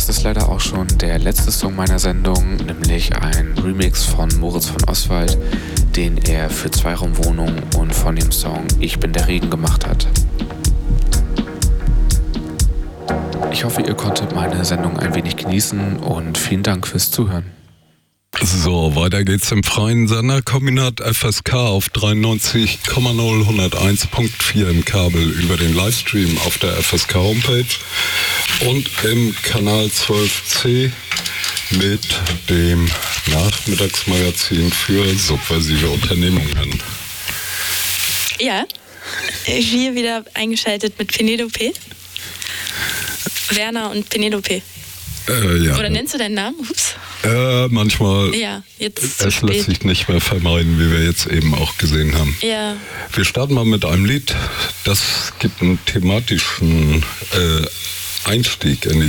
ist leider auch schon der letzte Song meiner Sendung, nämlich ein Remix von Moritz von Oswald, den er für Zweiraumwohnung und von dem Song Ich bin der Regen gemacht hat. Ich hoffe, ihr konntet meine Sendung ein wenig genießen und vielen Dank fürs Zuhören. So, weiter geht's im freien Senderkombinat FSK auf 93,0 101.4 im Kabel über den Livestream auf der FSK Homepage und im Kanal 12C mit dem Nachmittagsmagazin für subversive Unternehmungen. Ja, hier wieder eingeschaltet mit Penelope. Werner und Penelope. Ja. Oder nennst du deinen Namen? Ups. Manchmal. Ja, jetzt es lässt sich nicht mehr vermeiden, wie wir jetzt eben auch gesehen haben. Ja. Wir starten mal mit einem Lied, das gibt einen thematischen Einstieg in die